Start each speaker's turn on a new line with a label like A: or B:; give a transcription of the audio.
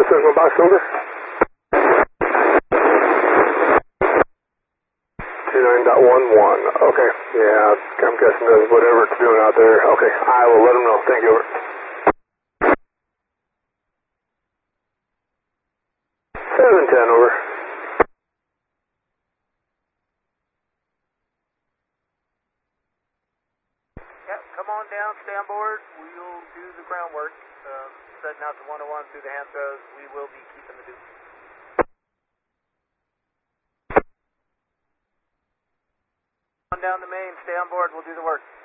A: there's no box over. 29.11. Okay, yeah, I'm guessing that's whatever it's doing out there. Okay, I will let them know. Thank you. Over. 710 over.
B: Yep, come on down, stay on board. We'll do the groundwork. Setting out to 101 through the hand throws. We will be keeping the deuce. On down the main, stay on board. We'll do the work.